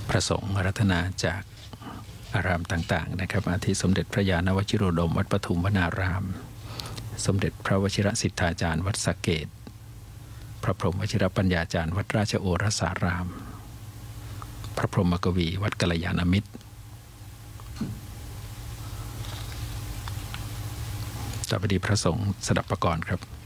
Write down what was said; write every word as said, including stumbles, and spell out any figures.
พระสงฆ์รัตนาจากอารามต่างๆนะครับอาทิสมเด็จพระญาณวชิโรดมวัดปทุมวนารามสมเด็จพระวชิรสิทธาจารย์วัดสะเกษพระพรหมวชิรปัญญาจารย์วัดราชโอรสารามพระพรหมกวีวัดกัลยาณมิตรสวัสดีพระสงฆ์สดับประกรณ์ครับ